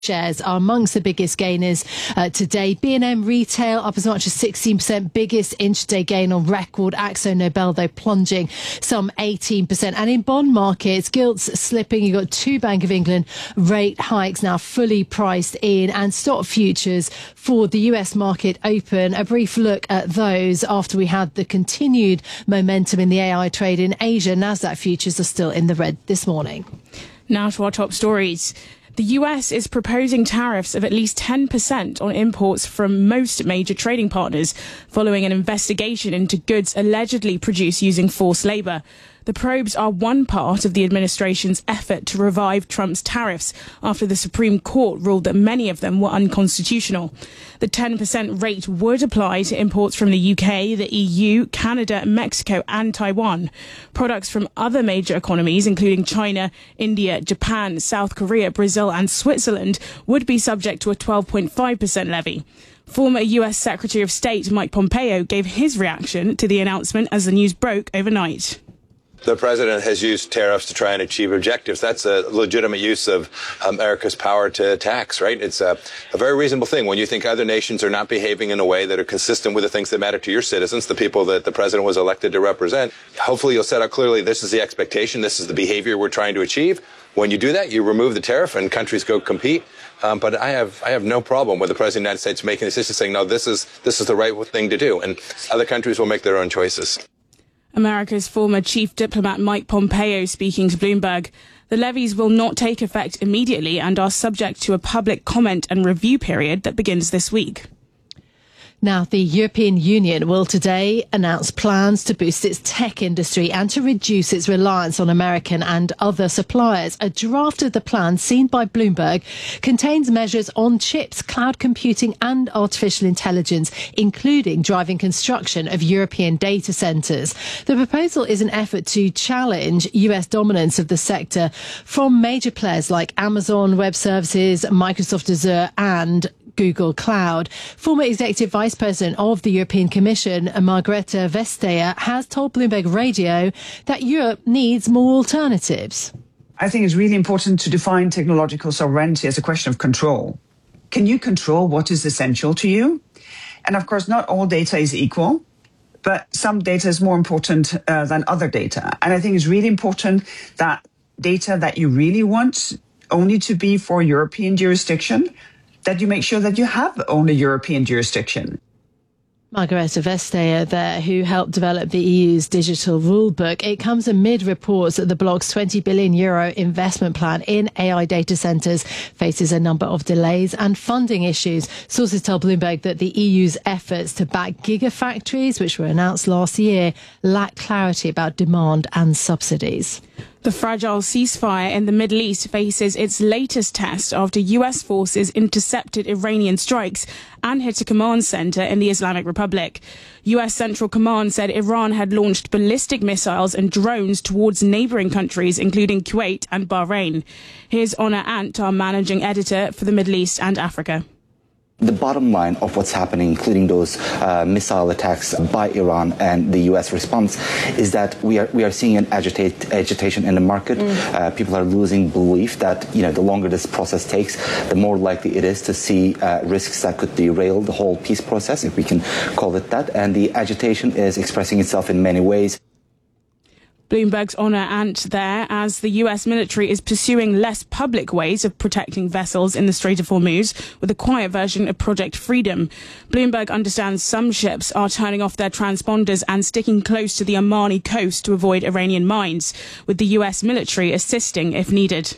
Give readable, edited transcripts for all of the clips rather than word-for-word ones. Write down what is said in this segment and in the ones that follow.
Shares are amongst the biggest gainers today. B&M Retail up as much as 16%, biggest intraday gain on record. Akzo Nobel, though, plunging some 18%. And in bond markets, gilts slipping. You've got two Bank of England rate hikes now fully priced in, and stock futures for the US market open. A brief look at those after we had the continued momentum in the AI trade in Asia. Nasdaq futures are still in the red this morning. Now to our top stories. The US is proposing tariffs of at least 10% on imports from most major trading partners, following an investigation into goods allegedly produced using forced labour. The probes are one part of the administration's effort to revive Trump's tariffs after the Supreme Court ruled that many of them were unconstitutional. The 10% rate would apply to imports from the UK, the EU, Canada, Mexico and Taiwan. Products from other major economies, including China, India, Japan, South Korea, Brazil and Switzerland, would be subject to a 12.5% levy. Former US Secretary of State Mike Pompeo gave his reaction to the announcement as the news broke overnight. The president has used tariffs to try and achieve objectives. That's a legitimate use of America's power to tax, right? It's a very reasonable thing when you think other nations are not behaving in a way that are consistent with the things that matter to your citizens, the people that the president was elected to represent. Hopefully you'll set out clearly this is the expectation, this is the behavior we're trying to achieve. When you do that, you remove the tariff and countries go compete. But I have no problem with the president of the United States making a decision saying, no, this is the right thing to do. And other countries will make their own choices. America's former chief diplomat Mike Pompeo speaking to Bloomberg. The levies will not take effect immediately and are subject to a public comment and review period that begins this week. Now, the European Union will today announce plans to boost its tech industry and to reduce its reliance on American and other suppliers. A draft of the plan, seen by Bloomberg, contains measures on chips, cloud computing and artificial intelligence, including driving construction of European data centres. The proposal is an effort to challenge US dominance of the sector from major players like Amazon Web Services, Microsoft Azure and Google Cloud. Former Executive Vice President of the European Commission, Margrethe Vestager, has told Bloomberg Radio that Europe needs more alternatives. I think it's really important to define technological sovereignty as a question of control. Can you control what is essential to you? And of course, not all data is equal, but some data is more important than other data. And I think it's really important that data that you really want only to be for European jurisdiction, that you make sure that you have only European jurisdiction. Margrethe Vestager there, who helped develop the EU's digital rule book. It comes amid reports that the bloc's €20 billion investment plan in AI data centres faces a number of delays and funding issues. Sources tell Bloomberg that the EU's efforts to back gigafactories, which were announced last year, lack clarity about demand and subsidies. The fragile ceasefire in the Middle East faces its latest test after US forces intercepted Iranian strikes and hit a command centre in the Islamic Republic. US Central Command said Iran had launched ballistic missiles and drones towards neighbouring countries, including Kuwait and Bahrain. Here's Honor Ant, our managing editor for the Middle East and Africa. The bottom line of what's happening, including those missile attacks by Iran and the U.S. response, is that we are seeing an agitation in the market. People are losing belief that the longer this process takes, the more likely it is to see risks that could derail the whole peace process, if we can call it that. And the agitation is expressing itself in many ways. Bloomberg's Honor Ant there, as the US military is pursuing less public ways of protecting vessels in the Strait of Hormuz with a quiet version of Project Freedom. Bloomberg understands some ships are turning off their transponders and sticking close to the Omani coast to avoid Iranian mines, with the US military assisting if needed.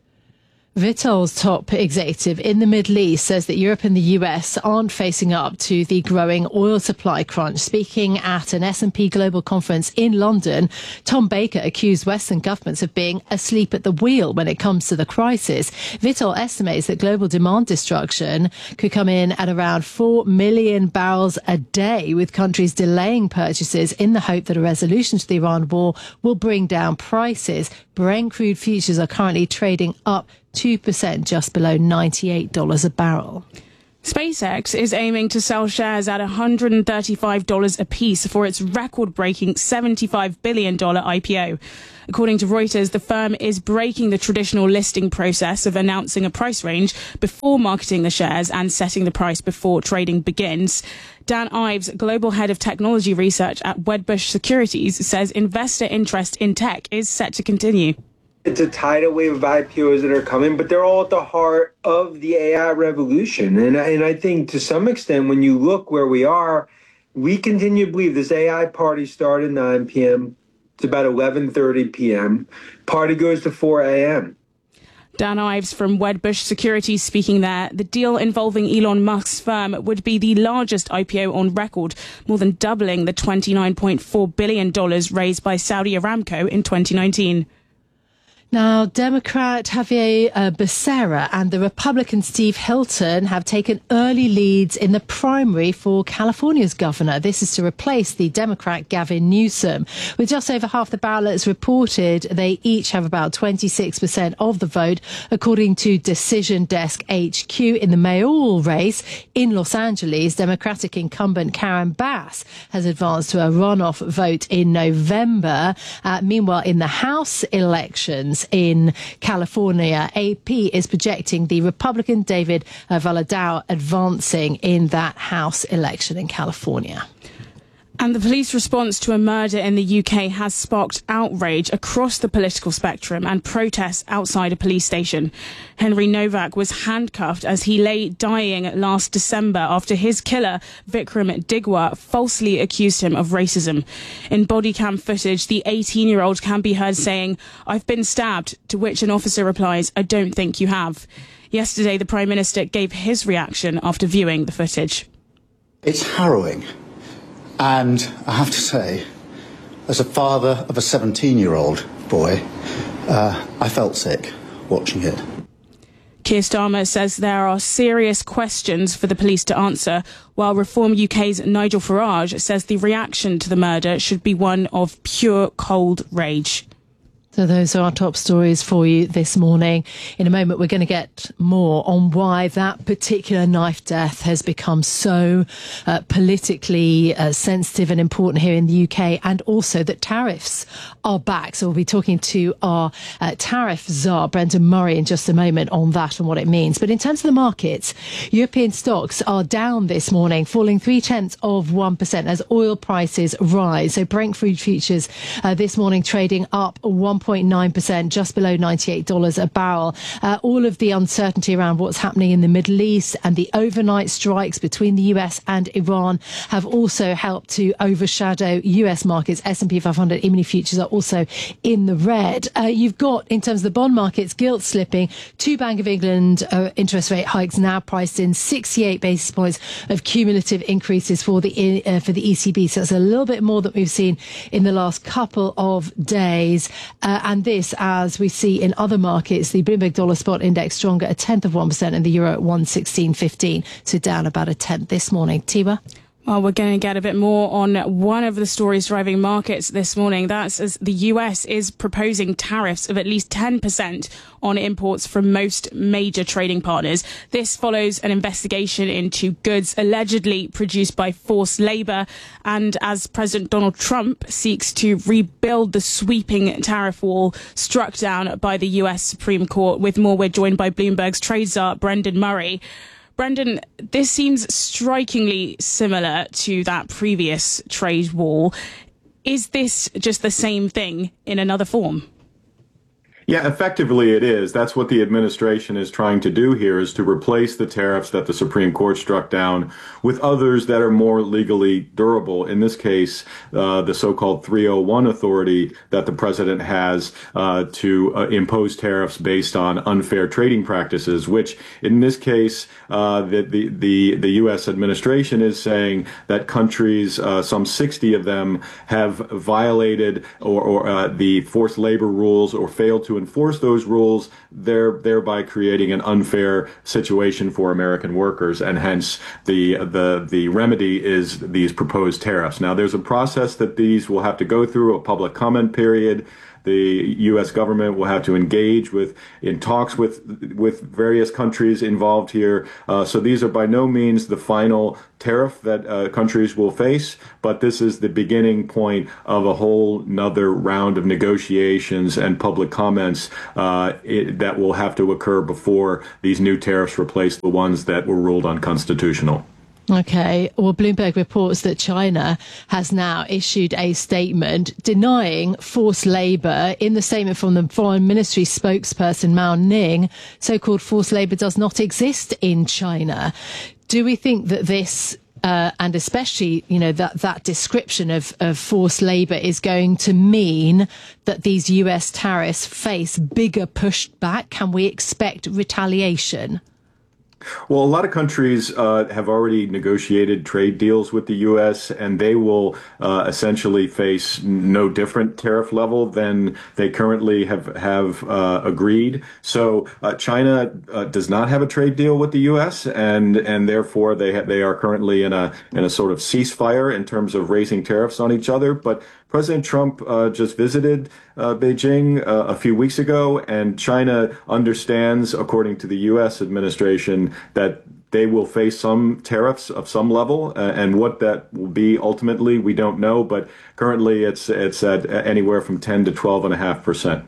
Vitol's top executive in the Middle East says that Europe and the US aren't facing up to the growing oil supply crunch. Speaking at an S&P Global conference in London, Tom Baker accused Western governments of being asleep at the wheel when it comes to the crisis. Vitol estimates that global demand destruction could come in at around 4 million barrels a day, with countries delaying purchases in the hope that a resolution to the Iran war will bring down prices. Brent crude futures are currently trading up 2%, just below $98 a barrel. SpaceX is aiming to sell shares at $135 apiece for its record-breaking $75 billion IPO. According to Reuters, the firm is breaking the traditional listing process of announcing a price range before marketing the shares and setting the price before trading begins. Dan Ives, global head of technology research at Wedbush Securities, says investor interest in tech is set to continue. It's a tidal wave of IPOs that are coming, but they're all at the heart of the AI revolution. And I think to some extent, when you look where we are, we continue to believe this AI party started at 9 p.m. It's about 11:30 p.m. Party goes to 4 a.m. Dan Ives from Wedbush Securities speaking there. The deal involving Elon Musk's firm would be the largest IPO on record, more than doubling the $29.4 billion raised by Saudi Aramco in 2019. Now, Democrat Javier Becerra and the Republican Steve Hilton have taken early leads in the primary for California's governor. This is to replace the Democrat Gavin Newsom. With just over half the ballots reported, they each have about 26% of the vote, according to Decision Desk HQ. In the mayoral race in Los Angeles, Democratic incumbent Karen Bass has advanced to a runoff vote in November. Meanwhile, in the House elections in California, AP is projecting the Republican David Valadao advancing in that House election in California. And the police response to a murder in the UK has sparked outrage across the political spectrum and protests outside a police station. Henry Novak was handcuffed as he lay dying last December after his killer, Vikram Digwa, falsely accused him of racism. In body cam footage, the 18-year-old can be heard saying, "I've been stabbed," to which an officer replies, "I don't think you have." Yesterday, the Prime Minister gave his reaction after viewing the footage. It's harrowing. And I have to say, as a father of a 17-year-old boy, I felt sick watching it. Keir Starmer says there are serious questions for the police to answer, while Reform UK's Nigel Farage says the reaction to the murder should be one of pure cold rage. So those are our top stories for you this morning. In a moment, we're going to get more on why that particular knife death has become so politically sensitive and important here in the UK, and also that tariffs are back. So we'll be talking to our tariff czar, Brendan Murray, in just a moment on that and what it means. But in terms of the markets, European stocks are down this morning, falling 0.3% as oil prices rise. So Brent crude futures this morning trading up 1.9%, just below $98 a barrel. All of the uncertainty around what's happening in the Middle East and the overnight strikes between the US and Iran have also helped to overshadow US markets. S&P 500 E-mini futures are also in the red. You've got, in terms of the bond markets, gilt slipping. 2 Bank of England interest rate hikes now priced in, 68 basis points of cumulative increases for the ECB. So it's a little bit more than we've seen in the last couple of days. And this, as we see in other markets, the Bloomberg Dollar Spot Index stronger 0.1%, and the Euro at 116.15, so down about 0.1 this morning. Tiwa? Well, we're going to get a bit more on one of the stories driving markets this morning. That's as the US is proposing tariffs of at least 10% on imports from most major trading partners. This follows an investigation into goods allegedly produced by forced labor. And as President Donald Trump seeks to rebuild the sweeping tariff wall struck down by the US Supreme Court. With more, we're joined by Bloomberg's trade czar, Brendan Murray. Brendan, this seems strikingly similar to that previous trade wall. Is this just the same thing in another form? Yeah, effectively it is. That's what the administration is trying to do here, is to replace the tariffs that the Supreme Court struck down with others that are more legally durable. In this case, the so-called 301 authority that the president has to impose tariffs based on unfair trading practices, which in this case, the U.S. administration is saying that countries, some 60 of them, have violated or the forced labor rules or failed to enforce those rules, thereby creating an unfair situation for American workers, and hence the remedy is these proposed tariffs. Now, there's a process that these will have to go through, a public comment period. the U.S. government will have to engage in talks with various countries involved here. So these are by no means the final tariff that countries will face, but this is the beginning point of a whole nother round of negotiations and public comments that will have to occur before these new tariffs replace the ones that were ruled unconstitutional. Okay. Well, Bloomberg reports that China has now issued a statement denying forced labour. In the statement from the Foreign Ministry spokesperson Mao Ning, so-called forced labour does not exist in China. Do we think that this, and especially, that description of forced labour is going to mean that these US tariffs face bigger pushback? Can we expect retaliation? Well, a lot of countries have already negotiated trade deals with the U.S., and they will essentially face no different tariff level than they currently have agreed. So China does not have a trade deal with the U.S., and therefore they are currently in a sort of ceasefire in terms of raising tariffs on each other. But President Trump just visited Beijing a few weeks ago, and China understands, according to the U.S. administration, that they will face some tariffs of some level, and what that will be ultimately, we don't know. But currently, it's at anywhere from 10 to 12.5%.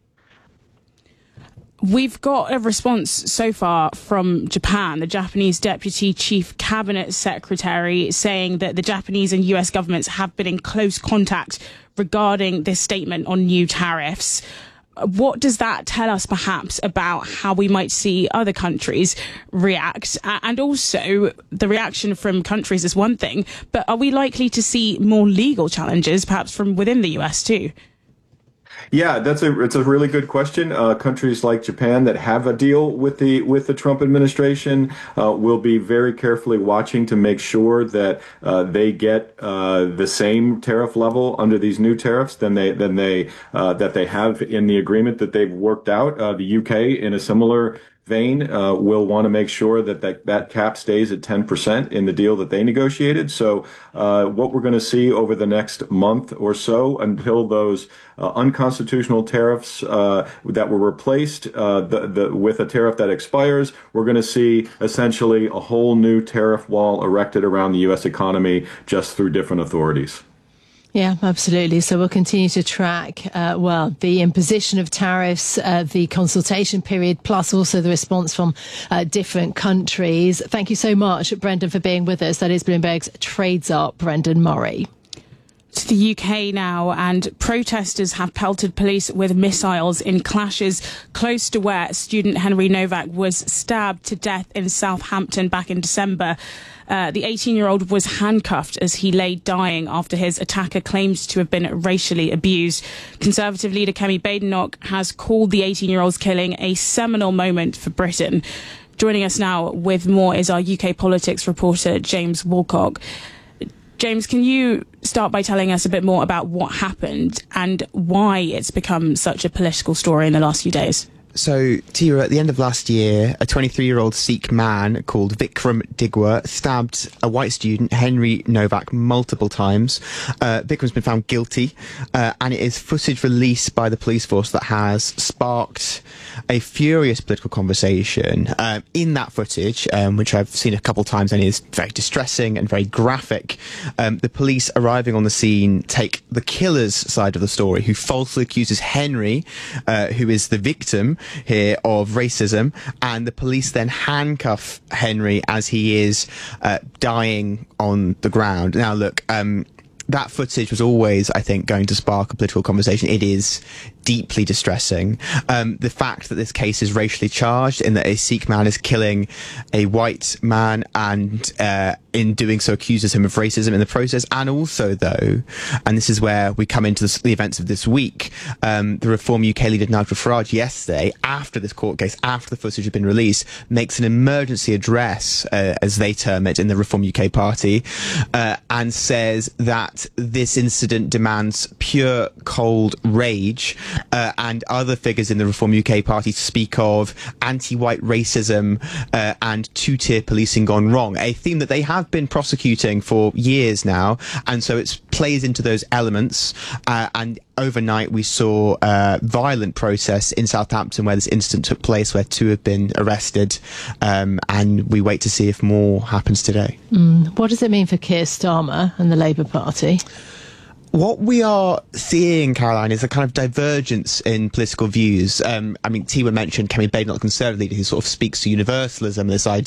We've got a response so far from Japan, the Japanese Deputy Chief Cabinet Secretary, saying that the Japanese and US governments have been in close contact regarding this statement on new tariffs. What does that tell us, perhaps, about how we might see other countries react? And also, the reaction from countries is one thing, but are we likely to see more legal challenges, perhaps from within the US too? Yeah, it's a really good question. Countries like Japan that have a deal with the Trump administration will be very carefully watching to make sure that they get the same tariff level under these new tariffs that they have in the agreement that they've worked out. The UK, in a similar vein, will want to make sure that cap stays at 10% in the deal that they negotiated. So what we're going to see over the next month or so, until those unconstitutional tariffs that were replaced with a tariff that expires, we're going to see essentially a whole new tariff wall erected around the U.S. economy just through different authorities. Yeah, absolutely. So we'll continue to track, the imposition of tariffs, the consultation period, plus also the response from different countries. Thank you so much, Brendan, for being with us. That is Bloomberg's Trades Up, Brendan Murray. To the UK now, and protesters have pelted police with missiles in clashes close to where student Henry Novak was stabbed to death in Southampton back in December. The 18-year-old was handcuffed as he lay dying after his attacker claims to have been racially abused. Conservative leader Kemi Badenoch has called the 18-year-old's killing a seminal moment for Britain. Joining us now with more is our UK politics reporter, James Woolcock. James, can you start by telling us a bit more about what happened and why it's become such a political story in the last few days? So, Tira, at the end of last year, a 23-year-old Sikh man called Vikram Digwa stabbed a white student, Henry Novak, multiple times. Vikram's been found guilty, and it is footage released by the police force that has sparked a furious political conversation. In that footage, which I've seen a couple times and is very distressing and very graphic, the police arriving on the scene take the killer's side of the story, who falsely accuses Henry, who is the victim here, of racism, and the police then handcuff Henry as he is dying on the ground. Now, look, that footage was always, I think, going to spark a political conversation. It is deeply distressing. The fact that this case is racially charged, in that a Sikh man is killing a white man and in doing so accuses him of racism in the process. And also, though, and this is where we come into the events of this week, the Reform UK leader Nigel Farage yesterday, after this court case, after the footage had been released, makes an emergency address, as they term it in the Reform UK party, and says that this incident demands pure, cold rage, and other figures in the Reform UK party to speak of anti-white racism and two-tier policing gone wrong, a theme that they have been prosecuting for years now, and so it plays into those elements. And overnight we saw a violent process in Southampton where this incident took place, where 2 have been arrested, and we wait to see if more happens today. What does it mean for Keir Starmer and the Labour Party? What we are seeing, Caroline, is a kind of divergence in political views. I mean, T would mention Kemi Badenoch, the Conservative leader, who sort of speaks to universalism, this idea